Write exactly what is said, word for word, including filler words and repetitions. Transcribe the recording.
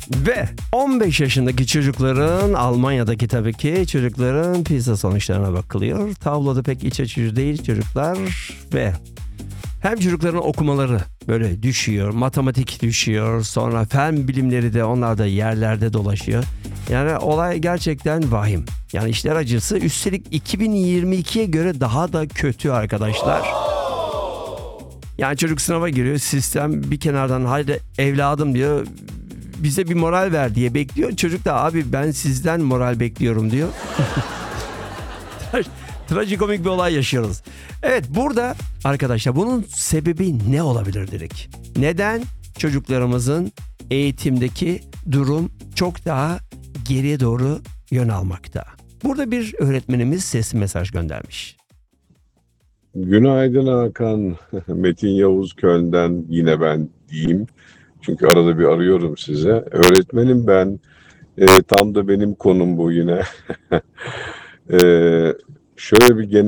Ve on beş yaşındaki çocukların, Almanya'daki tabii ki çocukların PISA sonuçlarına bakılıyor. Tabloda pek iç açıcı değil çocuklar ve hem çocukların okumaları böyle düşüyor, matematik düşüyor, sonra fen bilimleri de onlar da yerlerde dolaşıyor. Yani olay gerçekten vahim. Yani işler acısı, üstelik iki bin yirmi ikiye göre daha da kötü arkadaşlar. Yani çocuk sınava giriyor, sistem bir kenardan haydi evladım diyor, bize bir moral ver diye bekliyor. Çocuk da abi ben sizden moral bekliyorum diyor. Trajikomik bir olay yaşıyoruz. Evet, burada arkadaşlar bunun sebebi ne olabilir dedik. Neden çocuklarımızın eğitimdeki durum çok daha geriye doğru yön almakta? Burada bir öğretmenimiz sesli mesaj göndermiş. Günaydın Hakan. Metin Yavuz Köln'den yine ben diyeyim. Çünkü arada bir arıyorum size. Öğretmenim ben. E, tam da benim konum bu yine. e, şöyle bir genel